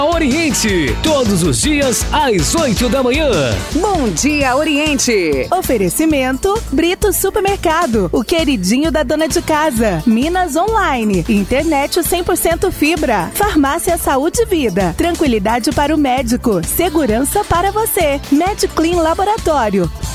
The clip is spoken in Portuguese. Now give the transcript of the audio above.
Oriente, todos os dias às 8 da manhã. Bom dia, Oriente. Oferecimento Brito Supermercado, o queridinho da dona de casa. Minas Online, internet 100% fibra. Farmácia Saúde e Vida, tranquilidade para o médico, segurança para você. MedClean Laboratório,